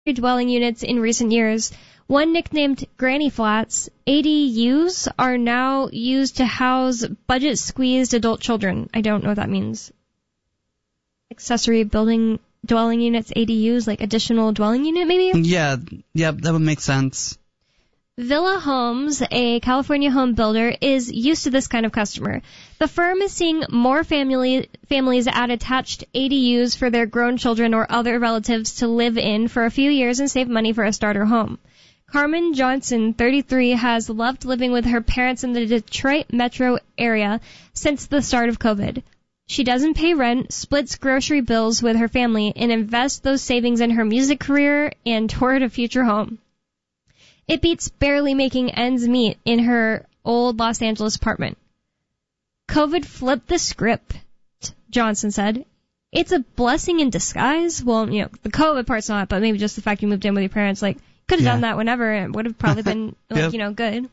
dwelling units in recent years. One nicknamed Granny Flats, ADUs are now used to house budget-squeezed adult children. I don't know what that means. Accessory building dwelling units, ADUs, like additional dwelling unit maybe? Yeah, that would make sense. Villa Homes, a California home builder, is used to this kind of customer. The firm is seeing more families add attached ADUs for their grown children or other relatives to live in for a few years and save money for a starter home. Carmen Johnson, 33, has loved living with her parents in the Detroit metro area since the start of COVID. She doesn't pay rent, splits grocery bills with her family, and invests those savings in her music career and toward a future home. It beats barely making ends meet in her old Los Angeles apartment. COVID flipped the script, Johnson said. It's a blessing in disguise. Well, the COVID part's not, but maybe just the fact you moved in with your parents, could have done that whenever. It would have probably been, good.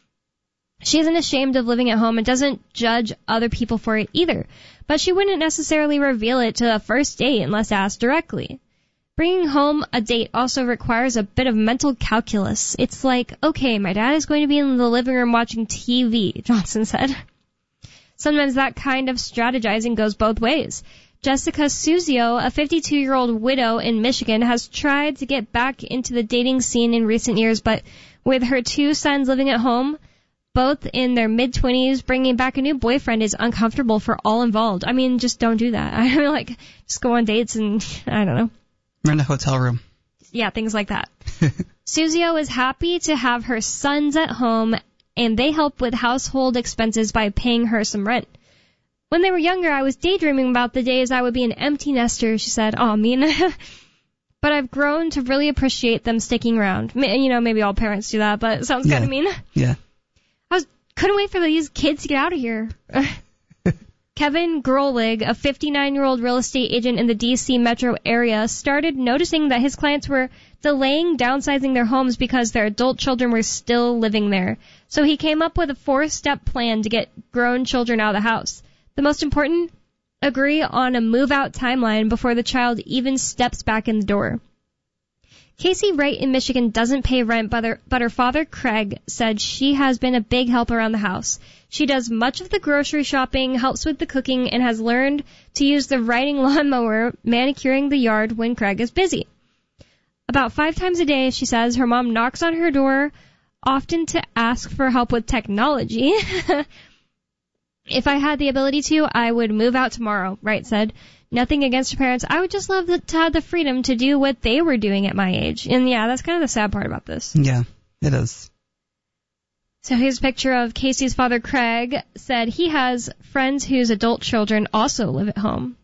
She isn't ashamed of living at home and doesn't judge other people for it either. But she wouldn't necessarily reveal it to a first date unless asked directly. Bringing home a date also requires a bit of mental calculus. It's like, okay, my dad is going to be in the living room watching TV, Johnson said. Sometimes that kind of strategizing goes both ways. Jessica Suzio, a 52-year-old widow in Michigan, has tried to get back into the dating scene in recent years, but with her two sons living at home, both in their mid-20s, bringing back a new boyfriend is uncomfortable for all involved. I mean, just don't do that. I mean, just go on dates and, I don't know. Rent a hotel room. Yeah, things like that. Suzio is happy to have her sons at home, and they help with household expenses by paying her some rent. When they were younger, I was daydreaming about the days I would be an empty nester, she said. Oh, mean. But I've grown to really appreciate them sticking around. Maybe all parents do that, but it sounds kind of mean. Yeah. Couldn't wait for these kids to get out of here. Kevin Grolwig, a 59-year-old real estate agent in the D.C. metro area, started noticing that his clients were delaying downsizing their homes because their adult children were still living there. So he came up with a 4-step plan to get grown children out of the house. The most important, agree on a move-out timeline before the child even steps back in the door. Casey Wright in Michigan doesn't pay rent, but her father, Craig, said she has been a big help around the house. She does much of the grocery shopping, helps with the cooking, and has learned to use the riding lawnmower, manicuring the yard when Craig is busy. About 5 times a day, she says, her mom knocks on her door, often to ask for help with technology. If I had the ability to, I would move out tomorrow, Wright said. Nothing against her parents. I would just love to have the freedom to do what they were doing at my age. And yeah, that's kind of the sad part about this. Yeah, it is. So here's a picture of Casey's father, Craig, said he has friends whose adult children also live at home.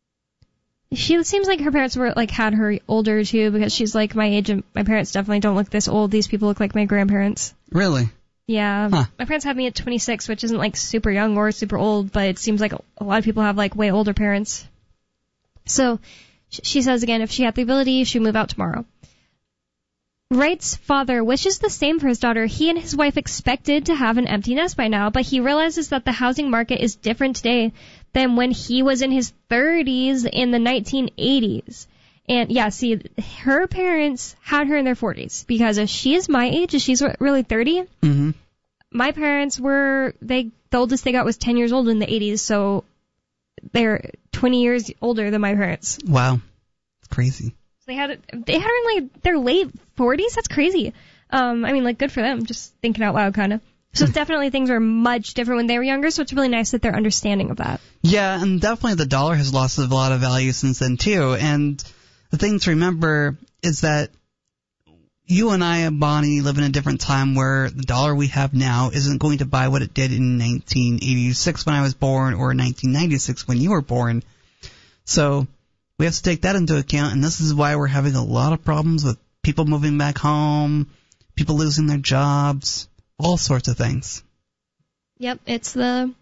She seems like her parents were had her older too, because she's like my age, and my parents definitely don't look this old. These people look like my grandparents. Really? Yeah. Huh. My parents had me at 26, which isn't super young or super old, but it seems like a lot of people have way older parents. So she says again, if she had the ability, she'd move out tomorrow. Wright's father wishes the same for his daughter. He and his wife expected to have an empty nest by now, but he realizes that the housing market is different today than when he was in his 30s in the 1980s. And yeah, see, her parents had her in their 40s, because if she is my age, if she's really 30, my parents were, the oldest they got was 10 years old in the 80s, so they're 20 years older than my parents. Wow. It's crazy. So they had her in their late 40s? That's crazy. Good for them, just thinking out loud kind of. So definitely things were much different when they were younger, so it's really nice that they're understanding of that. Yeah, and definitely the dollar has lost a lot of value since then too, and the thing to remember is that you and I and Bonnie live in a different time where the dollar we have now isn't going to buy what it did in 1986 when I was born or 1996 when you were born. So we have to take that into account, and this is why we're having a lot of problems with people moving back home, people losing their jobs, all sorts of things. Yep, it's the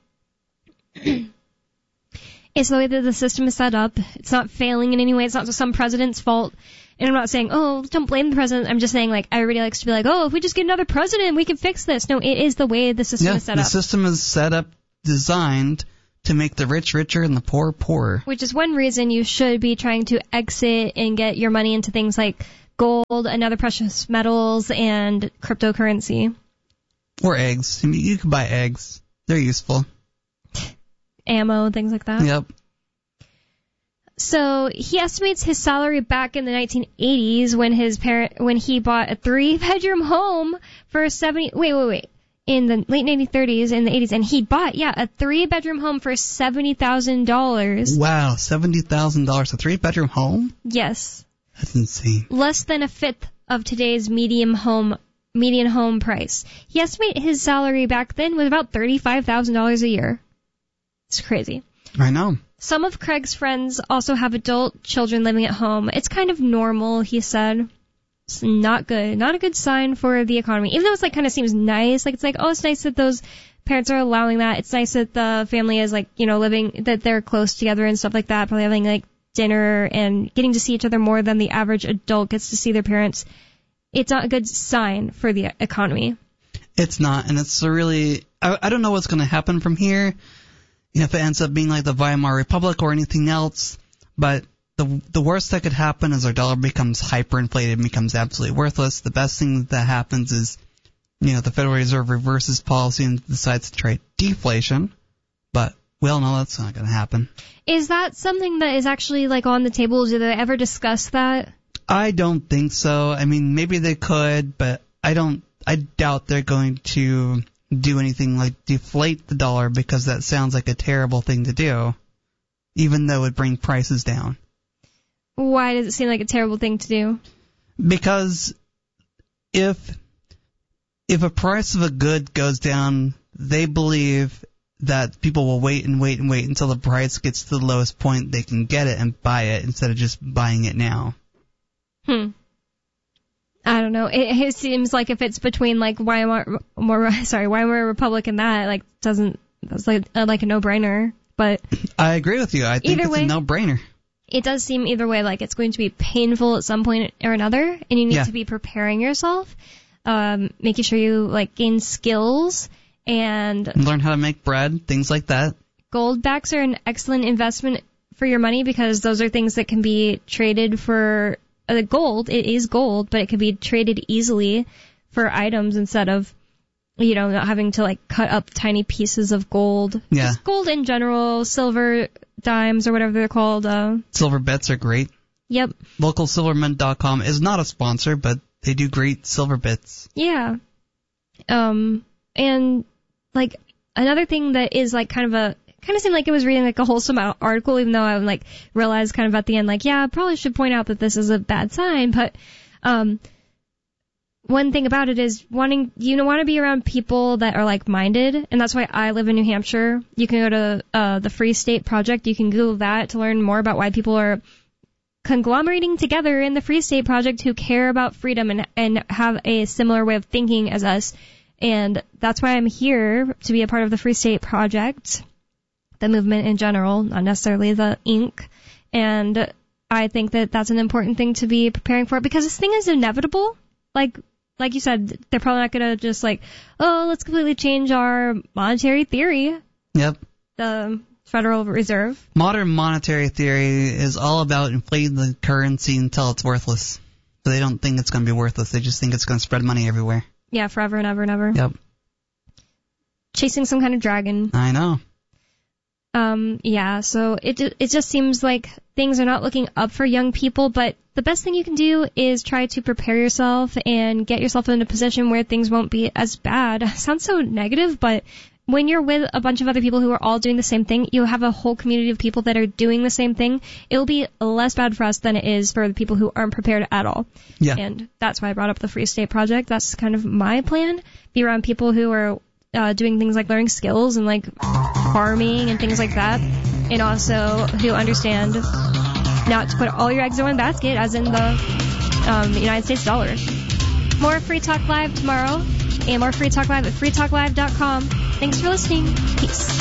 way that the system is set up. It's not failing in any way. It's not some president's fault. And I'm not saying, don't blame the president. I'm just saying, everybody likes to be if we just get another president, we can fix this. No, it is the way the system is set up. The system is set up, designed to make the rich richer and the poor poorer. Which is one reason you should be trying to exit and get your money into things like gold and other precious metals and cryptocurrency. Or eggs. I mean, you can buy eggs. They're useful. Ammo, things like that. Yep. So he estimates his salary back in the 1980s when he bought a 3-bedroom home for in the late 1930s and the 80s, and he bought a 3-bedroom home for $70,000. Wow, $70,000 a 3-bedroom home? Yes. That's insane. Less than a fifth of today's median home price. He estimated his salary back then was about $35,000 a year. It's crazy. I know. Some of Craig's friends also have adult children living at home. It's kind of normal, he said. It's not good. Not a good sign for the economy. Even though it's kind of seems nice. It's it's nice that those parents are allowing that. It's nice that the family is living, that they're close together and stuff like that. Probably having dinner and getting to see each other more than the average adult gets to see their parents. It's not a good sign for the economy. It's not, and it's really, I don't know what's going to happen from here. If it ends up being like the Weimar Republic or anything else, but the worst that could happen is our dollar becomes hyperinflated and becomes absolutely worthless. The best thing that happens is, the Federal Reserve reverses policy and decides to try deflation, but we all know that's not going to happen. Is that something that is actually on the table? Do they ever discuss that? I don't think so. I mean, maybe they could, but I doubt they're going to do anything like deflate the dollar, because that sounds like a terrible thing to do, even though it would bring prices down. Why does it seem like a terrible thing to do? Because if a price of a good goes down, they believe that people will wait until the price gets to the lowest point they can get it and buy it instead of just buying it now. I don't know. It seems like if it's between Weimar Republic and that, that's like a no-brainer. But I agree with you. I think it's a no-brainer. It does seem either way it's going to be painful at some point or another, and you need to be preparing yourself, making sure you gain skills and learn how to make bread, things like that. Gold backs are an excellent investment for your money, because those are things that can be traded for. Gold, it is gold, but it can be traded easily for items instead of, not having to cut up tiny pieces of gold. Yeah. Just gold in general, silver dimes or whatever they're called. Silver bits are great. Yep. LocalSilverMint.com is not a sponsor, but they do great silver bits. Yeah. And another thing that is kind of seemed like it was reading a wholesome article, even though I realized kind of at the end I probably should point out that this is a bad sign. But one thing about it is want to be around people that are like-minded, and that's why I live in New Hampshire. You can go to the Free State Project. You can Google that to learn more about why people are conglomerating together in the Free State Project who care about freedom and have a similar way of thinking as us. And that's why I'm here, to be a part of the Free State Project. The movement in general, not necessarily the Inc. And I think that that's an important thing to be preparing for, because this thing is inevitable. Like you said, they're probably not going to just let's completely change our monetary theory. Yep. The Federal Reserve. Modern monetary theory is all about inflating the currency until it's worthless. So they don't think it's going to be worthless. They just think it's going to spread money everywhere. Yeah, forever and ever and ever. Yep. Chasing some kind of dragon. I know. So it just seems like things are not looking up for young people, but the best thing you can do is try to prepare yourself and get yourself in a position where things won't be as bad. It sounds so negative, but when you're with a bunch of other people who are all doing the same thing, you'll have a whole community of people that are doing the same thing. It'll be less bad for us than it is for the people who aren't prepared at all. Yeah. And that's why I brought up the Free State Project. That's kind of my plan. Be around people who are doing things like learning skills and farming and things like that, and also who understand not to put all your eggs in one basket, as in the United States dollar. More Free Talk Live tomorrow, and more Free Talk Live at freetalklive.com. Thanks for listening. Peace.